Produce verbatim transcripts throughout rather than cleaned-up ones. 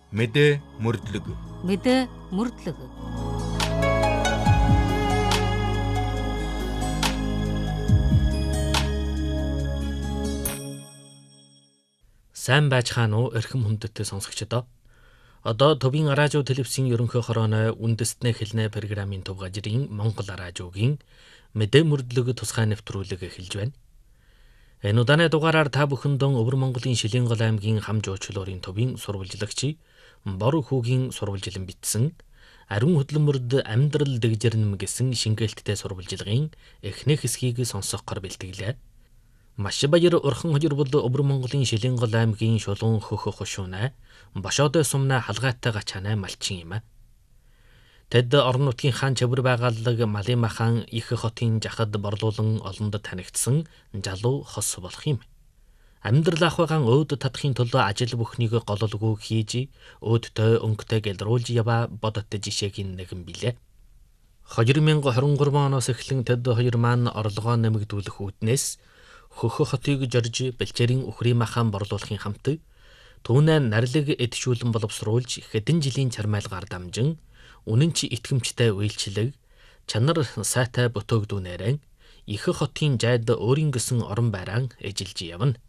Мэдээ мөрдлөг. Мэдээ мөрдлөг. Сайн байцгаана уу эрхэм хүндэттэй сонсогчдоо. Одоо Төвийн радио телевизийн ерөнхий хорооны үндэстнээ хэлнэ программын төв гажрын Монгол радиогийн мэдээ мөрдлөг тусгай нэвтрүүлэг эхэлж байна. Энэ удааны дугаараар та бүхэндээ Өвөр Монголын Шилэнгол аймгийн хам жуулчлалын төвийн сурвалжлагч Бор хүүгийн сурвалжлан бичсэн Ариун хөдөлмөрд амьдрал дэгжирнэ гэсэн шингээлттэй сурвалжлагын эхнэх хэсгийг сонсохоор бэлтгэлээ. Маш баяр урхан хожир бол Өвөр Монголын Шилэнгол аймгийн Шулуун хөх хошуунай бошоодой сумнаа халгаатай гачаанай малчин юм а. Тэд орон нутгийн хаан чавар байгaalлаг Малын махан их хотын жахад борлуулан олонд танигдсан жалуу хос болох юм. Амьдрал ахвайгаан өөд татахын төлөө ажил бүхнийг гололгүй хийж өөдтэй өнгөтэй гэлрүүлж яваа бодот жишээгийн нэгэн билээ. хоёр мянга хорин гурван оноос эхлэн тэд хоёр маань орлогоо нэмэгдүүлэх үүднээс хөх хотыг жорж бэлчээрийн үхрийн махан борлуулахын хамт түүнээ нарлиг эдшүүлэн боловсруулж хэдэн жилийн чармайлгаар дамжин үнэнч итгэмжтэй үйлчлэг чанар сайтай бөтөөгдүүнээрэн их хотын жайд өөрийн гэсэн орон байраан эжилж явна.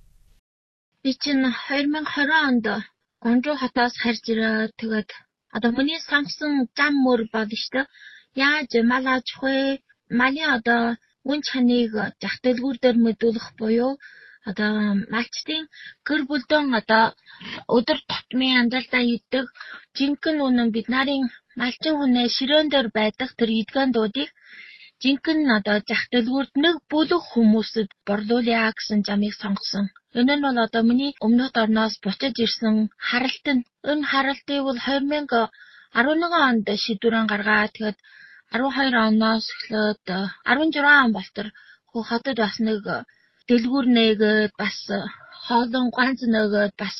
Би чинь хоёр мянга хорин онд Гонжуу хотоос харж ирээ. Тэгээд одоо миний сонгосон зам мөр болно шүү дээ. Яаж мал аж вэ? Малын одоо үн чаныг зах дэлгүүр дээр мэдүүлэх буюу одоо малчдын гэр бүлдэн одоо өдөр тутмын амьдралдаа иддэг жинхэнэ үнэн бид нарын малчин хүнээ ширээн дээр байдаг тэр эдгэндүүдийг жинхэнэ одоо зах дэлгүүрд нэг бүлэг хүмүүсэд борлуулъя гэсэн замыг сонгосон. Энэ нь бол одоо миний өмнөд орноос буцаж ирсэн харалт нь. Энэ харалтыг бол хоёр мянга арван нэгэн онд шийдвэрэн гаргаад тэгээд арван хоёр оноос эхлээд арван журам он болтор хотод бас нэг дэлгүүр нээгээд бас хоолон ганц нөгөөд бас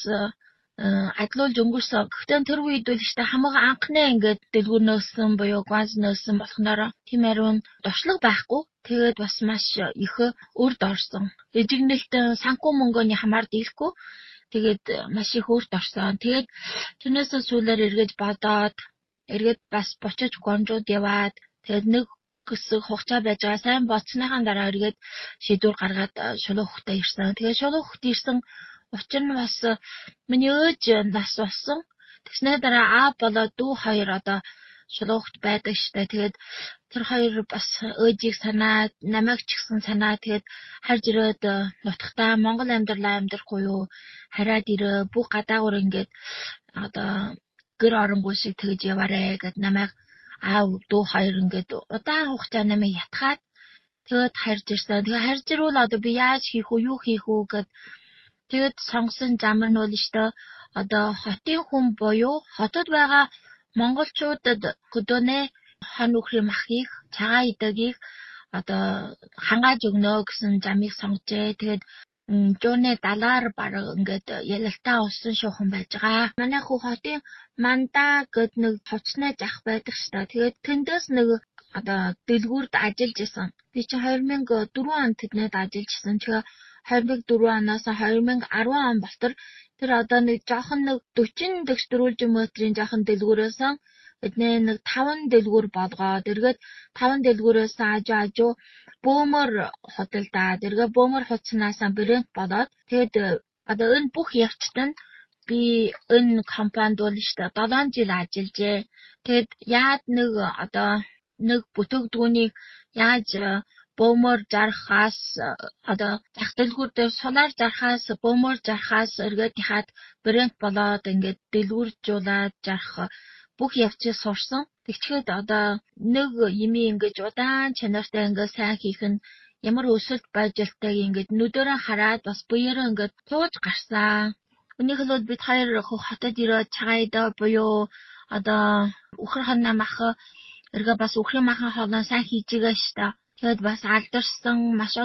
адлуулж өнгөрсөн. Гэхдээ тэр үед л ихтэй хамаг анхны ингээд дэлгүүр нөөсөн буюу ганц нөөсөн болохноор тийм ариун дуршлаг байхгүй. Тэгээд бас маш их өрд орсон. Эжигнэлт санхүү мөнгөний хамаар дийлэхгүй. Тэгээд маш их өрд орсон. Тэгээд тэрнээс сүүлээр эргэж бодоод эргээд бас бочиж Гонжууд яваад тэгээд нэг хэсэг хугацаа байж байгаа. Сайн боцсныхаа дараа эргээд шийдвэр гаргаад Шулуун хөхтэй ирсэн. Тэгээд Шулуун хөхт ирсэн учир нь бас миний ээж нас болсон. Тэгснээр дараа аа болоод дүү хоёр одоо Шулуун хөхт байдаг штэ. Тэгээд тэр хоёр бас ээжийг санаад намайг ч гэсэн санаа тэгээд харж ирээд нутагтаа Монгол амьдралаа амьдрахгүй юу? Хараад ирээ бүх гадаагуур ингээд одоо гэр оронгүй шиг тэгж яваарэ гэд намайг аа дүү хоёр ингээд удаан хугацаа намайг ятгаад тэгээд харж ирсэн. Тэгээд харж ирвэл одоо би яаж хийх үү, юу хийх үү гэд тэгээд сонгосон зам нь бол штэ одоо хотын хүн буюу хотод байгаа монголчуудад хөдөөнэ хон үхрийн махыг цагаан идэгийг одоо хангааж өгнө гэсэн замыг сонгожээ. Тэгээд жууны далаар бараг ингээд ялалтаа усан шуухан байж байгаа. Манай хүү хотын Мандаа гэд нэг хувцсны зах байдаг шүү дээ. Тэгээд тэндээс нэг одоо дэлгүүрд ажиллаж исэн. Би чи хоёр мянга дөрвөн онд тэднээд ажиллаж исэн. Тэгэхээр хоёр мянга дөрвөн оноос хоёр мянга арван он болтор тэр одоо нэг жоохон нэг дөрвөн дэх дөрвөлжин метрийн жоохон дэлгүүрээс эднээ нэг таван дэлгүүр болгоод эргээд таван дэлгүүрээс ажуу ажуу бөөмөр худалдаад эргээд бөөмөр худснаас брэнд болоод тэгээд одоо энэ бүх явцад нь би энэ компанид бол штэ долоон жил ажиллажээ. Тэгээд яад нэг одоо нэг бүтээгдэхүүнийг яаж бөөмөр зархаас одоо зах дэлгүүр дээр сулаар зархаас бөөмөр зархаас эргээд хаад брэнд болоод ингээд дэлгүүржуулаад зарх бүх явцыг сурсан. Тэгчгээд одоо нэг юмий ингэж удаан чанартай ингээд сайн хийх нь ямар өсөлт байжлтайг ингээд нүдэрээ хараад бас буяраа ингээд тууж гарсан. Өнийг л бид хоёр хотод ирээд цагаан идэ буюу одоо үхэр ханаа мах эргээ бас үхрийн махан хоолоо сайн хийж байгаа штэ. Тэгээд бас алдарсан маш